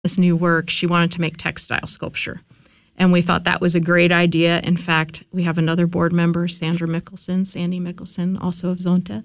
this new work, she wanted to make textile sculpture. And we thought that was a great idea. In fact, we have another board member, Sandy Mickelson, also of Zonta,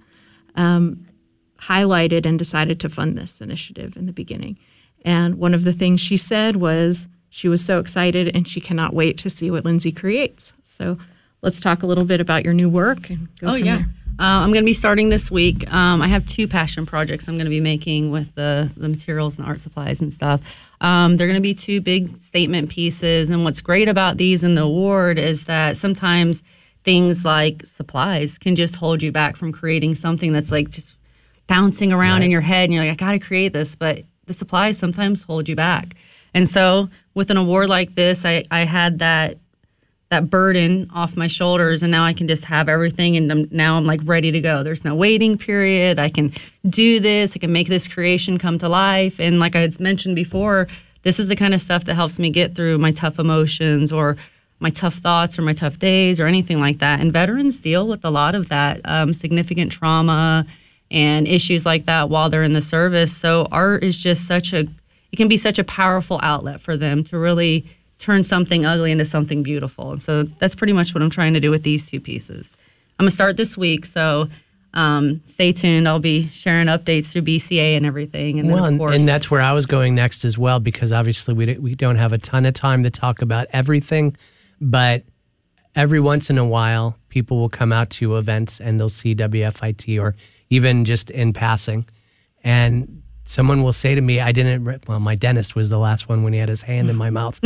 highlighted and decided to fund this initiative in the beginning. And one of the things she said was she was so excited and she cannot wait to see what Lindsay creates. So let's talk a little bit about your new work and go from there. I'm going to be starting this week. I have 2 passion projects I'm going to be making with the materials and art supplies and stuff. They're going to be 2 big statement pieces. And what's great about these in the award is that sometimes things like supplies can just hold you back from creating something that's like just bouncing around in your head. And you're like, I got to create this. But the supplies sometimes hold you back. And so with an award like this, I had that burden off my shoulders, and now I can just have everything, and now I'm like ready to go. There's no waiting period. I can do this. I can make this creation come to life. And like I had mentioned before, this is the kind of stuff that helps me get through my tough emotions or my tough thoughts or my tough days or anything like that. And veterans deal with a lot of that significant trauma and issues like that while they're in the service. So art is just it can be such a powerful outlet for them to really turn something ugly into something beautiful. And so that's pretty much what I'm trying to do with these 2 pieces. I'm going to start this week, so stay tuned. I'll be sharing updates through BCA and everything. And then, of course, and that's where I was going next as well, because obviously we don't have a ton of time to talk about everything, but every once in a while, people will come out to events and they'll see WFIT or even just in passing. And someone will say to me, my dentist was the last one when he had his hand in my mouth.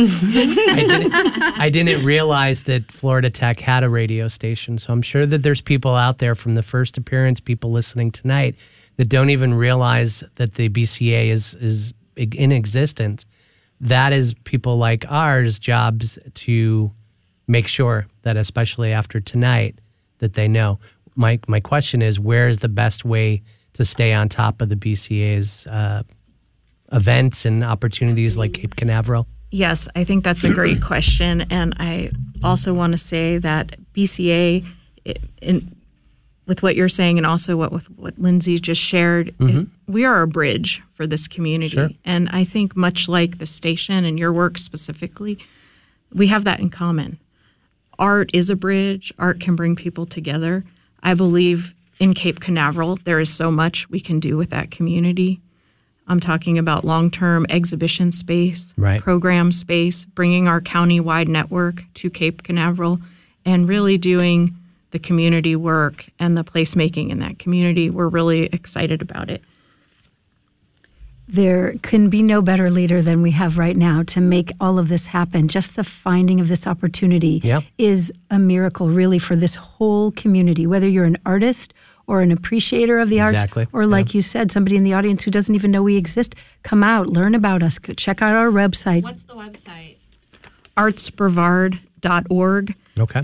I didn't realize that Florida Tech had a radio station. So I'm sure that there's people out there from the first appearance, people listening tonight, that don't even realize that the BCA is in existence. That is people like ours' jobs to make sure that, especially after tonight, that they know. My question is, where is the best way to stay on top of the BCA's events and opportunities like Cape Canaveral? Yes, I think that's a great question. And I also want to say that BCA, with what you're saying and also with what Lindsay just shared, we are a bridge for this community. Sure. And I think much like the station and your work specifically, we have that in common. Art is a bridge. Art can bring people together. I believe in Cape Canaveral, there is so much we can do with that community. I'm talking about long-term exhibition space, program space, bringing our county-wide network to Cape Canaveral, and really doing the community work and the placemaking in that community. We're really excited about it. There can be no better leader than we have right now to make all of this happen. Just the finding of this opportunity is a miracle, really, for this whole community, whether you're an artist or an appreciator of the arts, or like you said, somebody in the audience who doesn't even know we exist. Come out, learn about us, check out our website. What's the website? artsbrevard.org. Okay.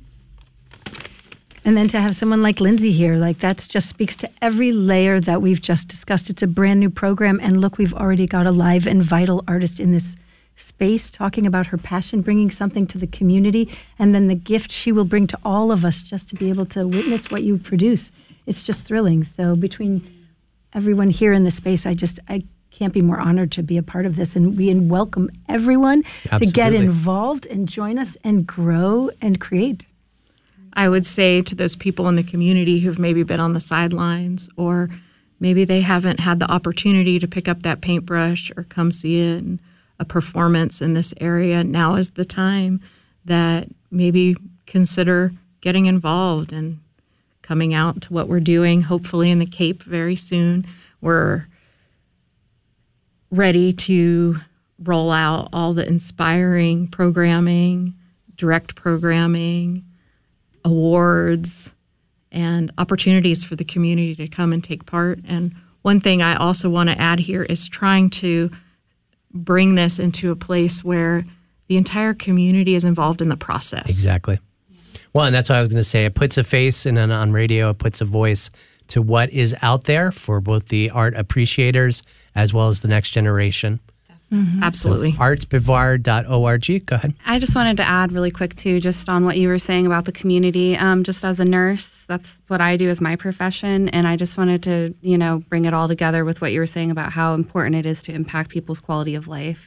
And then to have someone like Lindsay here, like that just speaks to every layer that we've just discussed. It's a brand new program. And look, we've already got a live and vital artist in this space talking about her passion, bringing something to the community, and then the gift she will bring to all of us just to be able to witness what you produce. It's just thrilling. So between everyone here in the space, I can't be more honored to be a part of this. And we welcome everyone to get involved and join us and grow and create. I would say to those people in the community who've maybe been on the sidelines, or maybe they haven't had the opportunity to pick up that paintbrush or come see it in a performance in this area, now is the time that maybe consider getting involved and coming out to what we're doing, hopefully in the Cape very soon. We're ready to roll out all the inspiring programming, direct programming, awards, and opportunities for the community to come and take part. And one thing I also want to add here is trying to bring this into a place where the entire community is involved in the process. Exactly. Well, and that's what I was going to say. It puts a face, and then on radio, it puts a voice to what is out there for both the art appreciators as well as the next generation. Absolutely. artsbevard.org. Go ahead. I just wanted to add really quick too, just on what you were saying about the community. Just as a nurse, that's what I do as my profession, and I just wanted to, bring it all together with what you were saying about how important it is to impact people's quality of life.